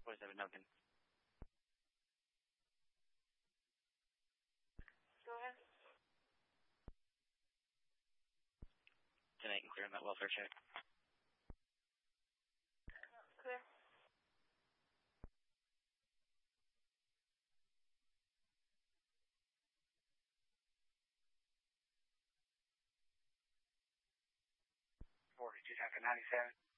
47 Duncan. Go ahead. 10-8 and clear on that welfare check. Clear. Did you have a 97?